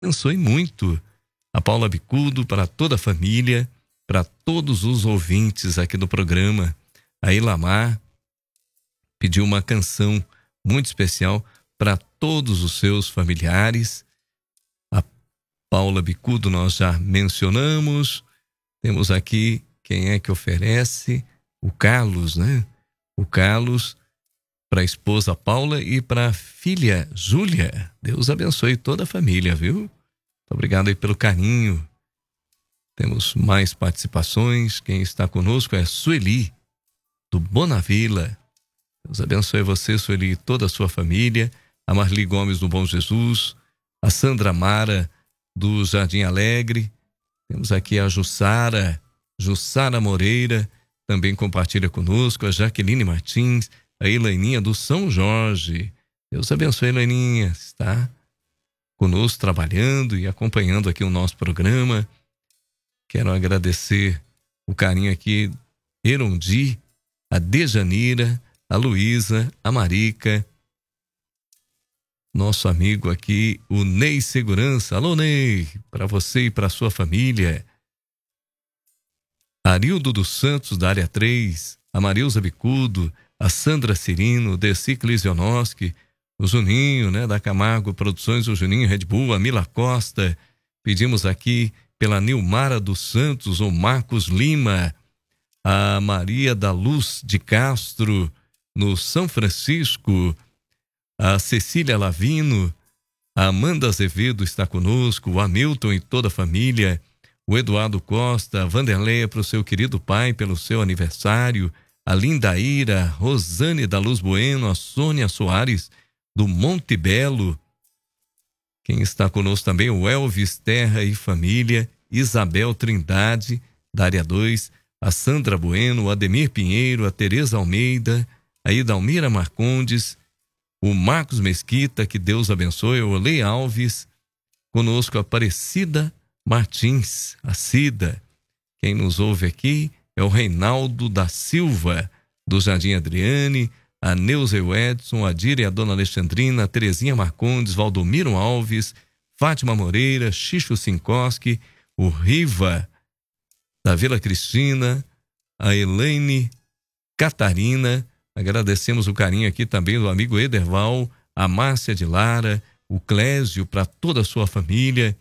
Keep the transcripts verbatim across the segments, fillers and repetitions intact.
abençoe muito a Paula Bicudo, para toda a família, para todos os ouvintes aqui do programa. A Ilamar pediu uma canção muito especial para todos os seus familiares. A Paula Bicudo nós já mencionamos. Temos aqui quem é que oferece? O Carlos, né? O Carlos para a esposa Paula e para a filha Júlia. Deus abençoe toda a família, viu? Muito obrigado aí pelo carinho. Temos mais participações. Quem está conosco é Sueli, do Bonavila. Deus abençoe você, Sueli, e toda a sua família. A Marli Gomes, do Bom Jesus. A Sandra Mara, do Jardim Alegre. Temos aqui a Jussara, Jussara Moreira, também compartilha conosco. A Jaqueline Martins, a Elaininha do São Jorge. Deus abençoe, Elaininha. Está conosco trabalhando e acompanhando aqui o nosso programa. Quero agradecer o carinho aqui, Erondi, a Dejanira, a Luísa, a Marica, nosso amigo aqui, o Ney Segurança. Alô, Ney, para você e para sua família. Arildo dos Santos, da área três, a Marilza Bicudo, a Sandra Cirino, o Desi Klisionoski, o Juninho, né, da Camargo Produções, o Juninho Red Bull, a Mila Costa. Pedimos aqui pela Nilmara dos Santos, o Marcos Lima, a Maria da Luz de Castro, no São Francisco, a Cecília Lavino, a Amanda Azevedo está conosco, o Hamilton e toda a família, o Eduardo Costa, a Vanderleia para o seu querido pai pelo seu aniversário, a Lindaíra, Rosane da Luz Bueno, a Sônia Soares do Monte Belo. Quem está conosco também, o Elvis Terra e família, Isabel Trindade, da área dois, a Sandra Bueno, o Ademir Pinheiro, a Tereza Almeida, a Idalmira Marcondes, o Marcos Mesquita, que Deus abençoe, o Olei Alves, conosco a Aparecida Martins, a Cida. Quem nos ouve aqui é o Reinaldo da Silva, do Jardim Adriane, a Neuza e o Edson, a Dira e a Dona Alexandrina, a Terezinha Marcondes, Valdomiro Alves, Fátima Moreira, Xixo Sinkoski, o Riva da Vila Cristina, a Elaine Catarina. Agradecemos o carinho aqui também do amigo Ederval, a Márcia de Lara, o Clésio, para toda a sua família,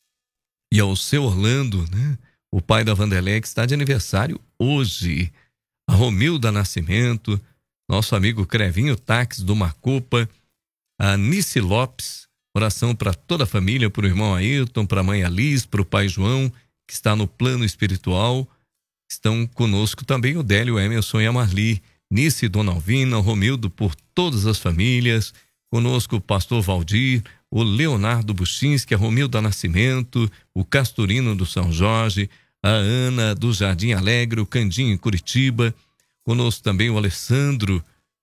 e ao seu Orlando, né? O pai da Vanderlei, que está de aniversário hoje. A Romilda Nascimento, nosso amigo Crevinho Táxi do Macopa, a Nice Lopes, oração para toda a família, para o irmão Ayrton, para a mãe Alice, para o pai João, que está no plano espiritual. Estão conosco também o Délio, Emerson e a Marli, Nice e Dona Alvina, o Romildo, por todas as famílias. Conosco o pastor Valdir, o Leonardo Buchinski, a Romilda Nascimento, o Castorino do São Jorge, a Ana do Jardim Alegre, o Candinho em Curitiba. Conosco também o Alessandro,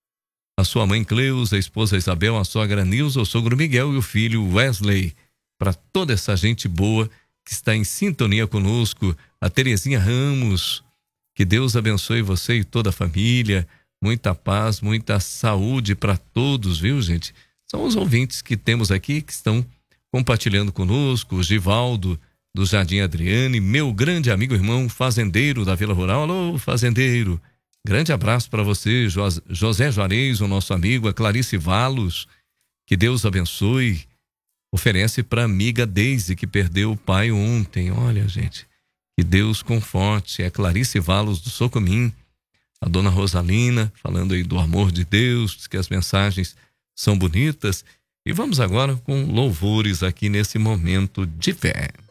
a sua mãe Cleusa, a esposa Isabel, a sogra Nilza, o sogro Miguel e o filho Wesley. Para toda essa gente boa que está em sintonia conosco, a Terezinha Ramos, que Deus abençoe você e toda a família, muita paz, muita saúde para todos, viu, gente? São os ouvintes que temos aqui que estão compartilhando conosco, o Givaldo do Jardim Adriane, meu grande amigo irmão fazendeiro da Vila Rural. Alô, fazendeiro, grande abraço para você. José Juarez, o nosso amigo, a Clarice Valos, que Deus abençoe. Oferece para a amiga Deise, que perdeu o pai ontem. Olha, gente, que Deus conforte. É Clarice Valos do Socomim, a dona Rosalina, falando aí do amor de Deus, diz que as mensagens são bonitas. E vamos agora com louvores aqui nesse momento de fé.